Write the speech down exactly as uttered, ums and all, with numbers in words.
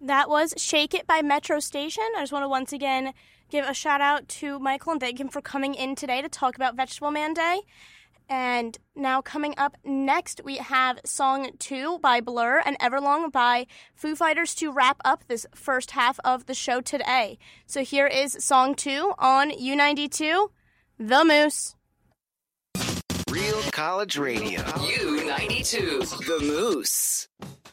That was Shake It by Metro Station. I just want to once again give a shout out to Michael and thank him for coming in today to talk about Vegetable Man Day. And now coming up next, we have Song two by Blur and Everlong by Foo Fighters to wrap up this first half of the show today. So here is Song two on U ninety-two, The Moose. Real College Radio. U ninety-two, The Moose.